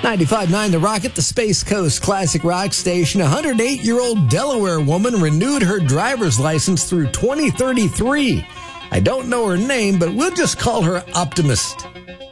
95.9 The Rocket, the Space Coast Classic Rock Station. A 108-year-old Delaware woman renewed her driver's license through 2033. I don't know her name, but we'll just call her Optimist.